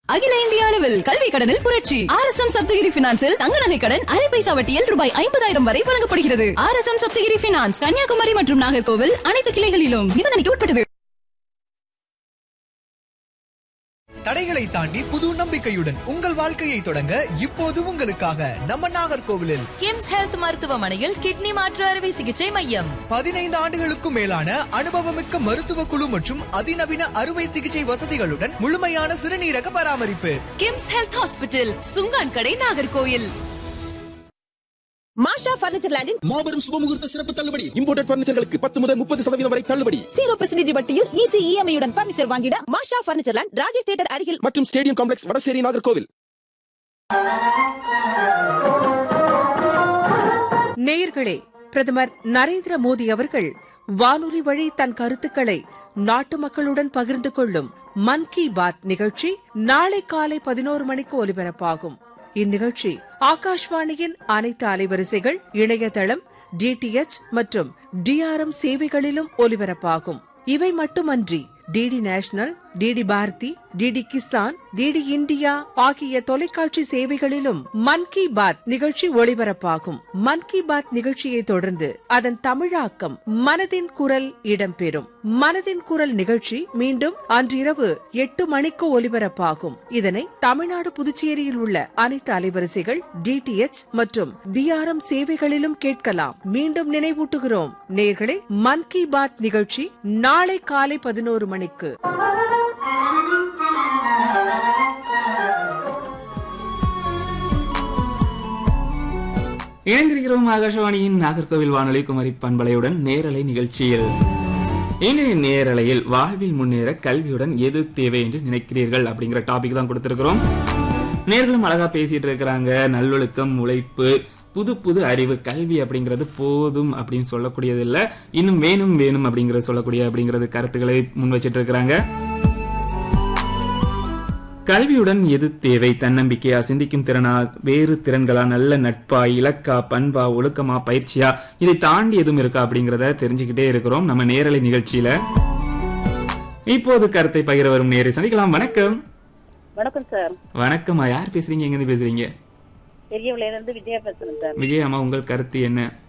அகில இந்திய அளவில் கல்வி கடனில் புரட்சி. RSM சப்தகிரி பினான்சில் தங்க நகை கடன் அரை பைசா வட்டியில் ரூபாய் 50,000 வரை வழங்கப்படுகிறது. RSM சப்தகிரி பினான்ஸ் கன்னியாகுமரி மற்றும் நாகர்கோவில் அனைத்து கிளைகளிலும் நிபந்தனைக்கு உட்பட்டது. தடைகளை தாண்டி புது நம்பிக்கையுடன் உங்கள் வாழ்க்கையை தொடங்க இப்போது உங்களுக்காக நம்ம நாகர்கோவிலில் கிம்ஸ் ஹெல்த் மருத்துவமனையில் கிட்னி மாற்று அறுவை சிகிச்சை மையம். 15 ஆண்டுகளுக்கும் மேலான அனுபவமிக்க மருத்துவ குழு மற்றும் அதிநவீன அறுவை சிகிச்சை வசதிகளுடன் முழுமையான சிறுநீரக பராமரிப்பு. கிம்ஸ் ஹெல்த் ஹாஸ்பிட்டல், சுங்கான் கடை, நாகர்கோவில். மாஷா பர்னிச்சர் லேண்டின் மாபெரும் சுபமுகூர்த்த சிறப்பு தள்ளுபடி. இம்போர்ட்டட் பர்னிச்சர்களுக்கு 10 முதல் 30% வரை தள்ளுபடி. 0% வட்டியில் ஈஸி இஎம்ஐ உடன் பர்னிச்சர் வாங்கிட மாஷா பர்னிச்சர் லேண்ட், ராஜேஷ் தியேட்டர் அருகில் மற்றும் ஸ்டேடியம் காம்ப்ளெக்ஸ், வடசேரி, நாகர்கோவில். நேயர்களே, பிரதமர் நரேந்திர மோடி அவர்கள் வானொலி வழி தன் கருத்துக்களை நாட்டு மக்களுடன் பகிர்ந்து கொள்ளும் மன் கி பாத் நிகழ்ச்சி நாளை காலை 11 மணிக்கு ஒலிபரப்பாகும். இந்நிகழ்ச்சி ஆகாஷ்வாணியின் அனைத்து அலைவரிசைகள், இணையதளம், DTH மற்றும் DRM சேவைகளிலும் ஒலிபரப்பாகும். இவை மட்டுமன்றி DD national, DD Bharathi, DD Kisan, DD India ஆகிய தொலைக்காட்சி சேவைகளிலும் மன் கி பாத் நிகழ்ச்சி ஒளிபரப்பாகும். மன் கி பாத் நிகழ்ச்சியை தொடர்ந்து அதன் தமிழாக்கம் மனதின் குரல் இடம்பெறும். மனதின் குரல் நிகழ்ச்சி மீண்டும் அன்றிரவு 8 மணிக்கு ஒலிபரப்பாகும். இதனை தமிழ்நாடு, புதுச்சேரியில் உள்ள அனைத்து அலைவரிசைகள், DTH மற்றும் DRM சேவைகளிலும் கேட்கலாம். மீண்டும் நினைவூட்டுகிறோம் நேயர்களே, மன் கி பாத் நிகழ்ச்சி நாளை காலை 11 மணிக்கு. இணைந்திருக்கிறோம் ஆகாஷவாணியின் நாகர்கோவில் வானொலி குமரி பண்பலையுடன் நேரலை நிகழ்ச்சியில். இன்றைய நேரலையில் வாழ்வில் முன்னேற கல்வியுடன் எது தேவை என்று நினைக்கிறீர்கள் அப்படிங்கிற டாபிக் தான் கொடுத்திருக்கிறோம். நேர்களும் அழகா பேசிட்டு இருக்கிறாங்க. நல்லொழுக்கம், உழைப்பு, புது புது அறிவு, கல்வி அப்படிங்கிறது போதும் அப்படின்னு சொல்லக்கூடியது இல்ல, இன்னும் வேணும் வேணும் அப்படிங்கறது சொல்லக்கூடிய அப்படிங்கறது கருத்துக்களை முன் வச்சிட்டு இருக்கிறாங்க. கல்வியுடன் எது தேவை? தன்னம்பிக்கையா, சிந்திக்கும் திறனா, வேறு திறன்களா, நல்ல நட்பா, இலக்கா, பண்பா, ஒழுக்கமா, பயிற்சியா, இதை தாண்டி எதுவும் இருக்கா அப்படிங்கறத தெரிஞ்சுக்கிட்டே இருக்கிறோம் நம்ம நேரலை நிகழ்ச்சியில. இப்போது கருத்தை பகிர வரும் நேரை சந்திக்கலாம். வணக்கம். வணக்கம் சார். வணக்கம்மா, யார் பேசுறீங்க, எங்க இருந்து பேசுறீங்க? பெரியவளையில இருந்து விஜயா பேசுறேன் சார். விஜய் அம்மா, உங்கள் கருத்து என்ன?